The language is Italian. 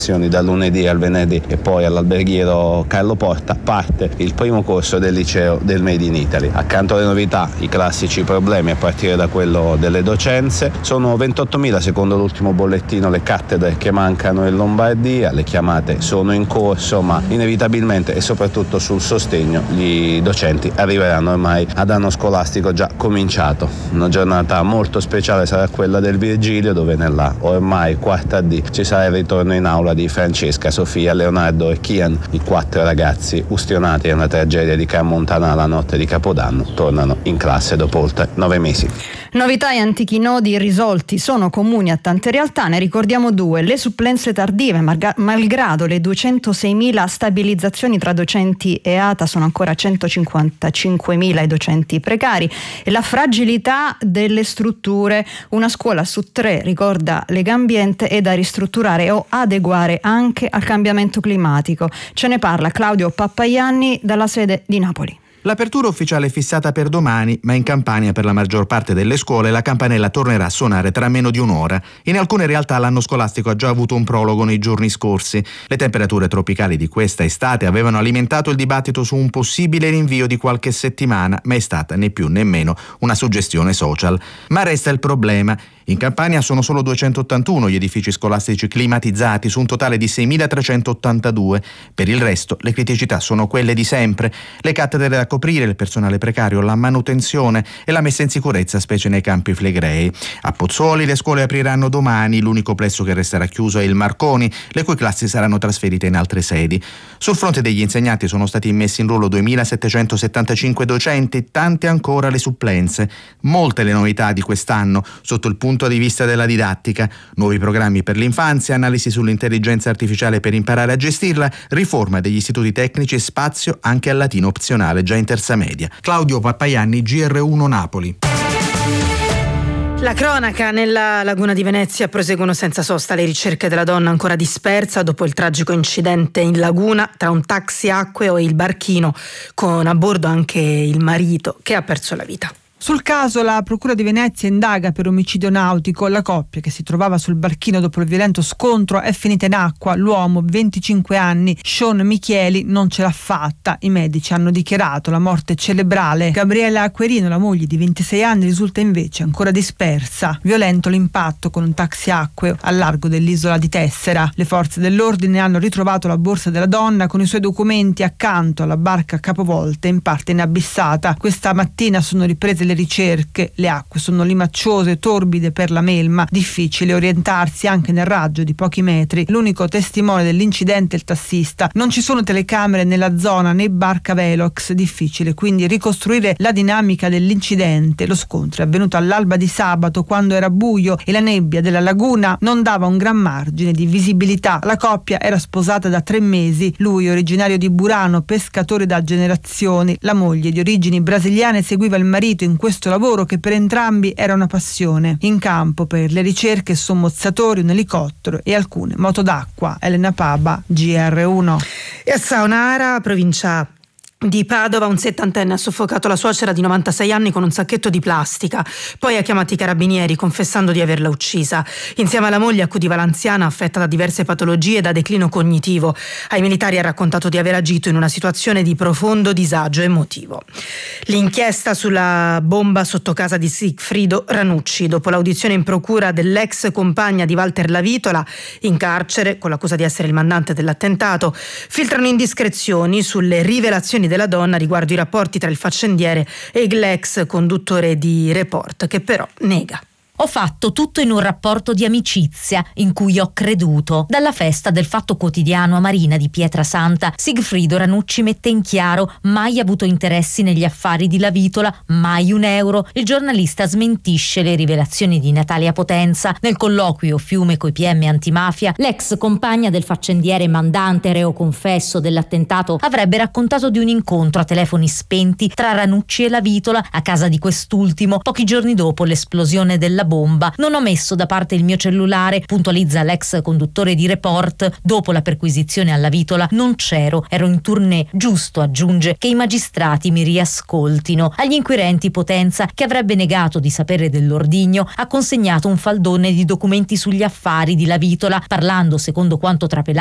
dal lunedì al venerdì e poi all'alberghiero Carlo Porta parte il primo corso del liceo del Made in Italy. Accanto alle novità, i classici problemi a partire da quello delle docenze. Sono 28.000 secondo l'ultimo bollettino le cattedre che mancano in Lombardia, le chiamate sono in corso, ma inevitabilmente e soprattutto sul sostegno i docenti arriveranno ormai ad anno scolastico già cominciato. Una giornata molto speciale sarà quella del Virgilio, dove nella ormai quarta D ci sarà il ritorno in aula di Francesca, Sofia, Leonardo e Kian, i 4 ragazzi ustionati nella tragedia di Carmontana la notte di Capodanno, tornano in classe dopo oltre 9 mesi. Novità e antichi nodi irrisolti sono comuni a tante realtà, ne ricordiamo 2: le supplenze tardive, malgrado le 206.000 stabilizzazioni tra docenti e ATA, sono ancora 155.000 i docenti precari, e la fragilità delle strutture. Una scuola su 3, ricorda Legambiente, è da ristrutturare o adeguare anche al cambiamento climatico. Ce ne parla Claudio Pappaianni dalla sede di Napoli. L'apertura ufficiale è fissata per domani, ma in Campania per la maggior parte delle scuole la campanella tornerà a suonare tra meno di un'ora. In alcune realtà l'anno scolastico ha già avuto un prologo nei giorni scorsi. Le temperature tropicali di questa estate avevano alimentato il dibattito su un possibile rinvio di qualche settimana, ma è stata né più né meno una suggestione social. Ma resta il problema. In Campania sono solo 281 gli edifici scolastici climatizzati su un totale di 6.382. Per il resto le criticità sono quelle di sempre: le cattedre da coprire, il personale precario, la manutenzione e la messa in sicurezza, specie nei campi flegrei. A Pozzuoli le scuole apriranno domani, l'unico plesso che resterà chiuso è il Marconi, le cui classi saranno trasferite in altre sedi. Sul fronte degli insegnanti sono stati immessi in ruolo 2.775 docenti, tante ancora le supplenze. Molte le novità di quest'anno sotto il punto di vista della didattica: nuovi programmi per l'infanzia, analisi sull'intelligenza artificiale per imparare a gestirla, riforma degli istituti tecnici e spazio anche al latino opzionale già in terza media. Claudio Pappaianni, GR1 Napoli. La cronaca: nella laguna di Venezia proseguono senza sosta le ricerche della donna ancora dispersa dopo il tragico incidente in laguna tra un taxi acqueo e il barchino, con a bordo anche il marito che ha perso la vita. Sul caso la Procura di Venezia indaga per omicidio nautico. La coppia, che si trovava sul barchino dopo il violento scontro, è finita in acqua. L'uomo, 25 anni, Sean Michieli, non ce l'ha fatta. I medici hanno dichiarato la morte cerebrale. Gabriella Acquerino, la moglie di 26 anni, risulta invece ancora dispersa. Violento l'impatto con un taxi acqueo al largo dell'isola di Tessera. Le forze dell'ordine hanno ritrovato la borsa della donna con i suoi documenti accanto alla barca capovolta, in parte inabissata. Questa mattina sono riprese le ricerche. Le acque sono limacciose, torbide per la melma, difficile orientarsi anche nel raggio di pochi metri. L'unico testimone dell'incidente è il tassista. Non ci sono telecamere nella zona né barca Velox, difficile quindi ricostruire la dinamica dell'incidente. Lo scontro è avvenuto all'alba di sabato, quando era buio e la nebbia della laguna non dava un gran margine di visibilità. La coppia era sposata da 3 mesi, lui originario di Burano, pescatore da generazioni. La moglie, di origini brasiliane, seguiva il marito in questo lavoro che per entrambi era una passione. In campo per le ricerche sommozzatori, un elicottero e alcune moto d'acqua. Elena Paba, GR1. E a Saonara, provincia di Padova, un 70enne ha soffocato la suocera di 96 anni con un sacchetto di plastica. Poi ha chiamato i carabinieri confessando di averla uccisa. Insieme alla moglie accudiva l'anziana affetta da diverse patologie e da declino cognitivo. Ai militari ha raccontato di aver agito in una situazione di profondo disagio emotivo. L'inchiesta sulla bomba sotto casa di Sigfrido Ranucci, dopo l'audizione in procura dell'ex compagna di Walter Lavitola, in carcere con l'accusa di essere il mandante dell'attentato, filtrano indiscrezioni sulle rivelazioni della donna riguardo i rapporti tra il faccendiere e l'ex conduttore di Report, che però nega. Ho fatto tutto in un rapporto di amicizia in cui ho creduto. Dalla festa del Fatto Quotidiano a Marina di Pietrasanta, Sigfrido Ranucci mette in chiaro: mai avuto interessi negli affari di Lavitola, mai un euro. Il giornalista smentisce le rivelazioni di Natalia Potenza. Nel colloquio Fiume coi PM antimafia, l'ex compagna del faccendiere mandante reo confesso dell'attentato avrebbe raccontato di un incontro a telefoni spenti tra Ranucci e Lavitola a casa di quest'ultimo, pochi giorni dopo l'esplosione della bomba. Non ho messo da parte il mio cellulare, puntualizza l'ex conduttore di Report. Dopo la perquisizione alla Vitola non c'ero, ero in tournée. Giusto, aggiunge, che i magistrati mi riascoltino. Agli inquirenti Potenza, che avrebbe negato di sapere dell'ordigno, ha consegnato un faldone di documenti sugli affari di La Vitola, parlando, secondo quanto trapelato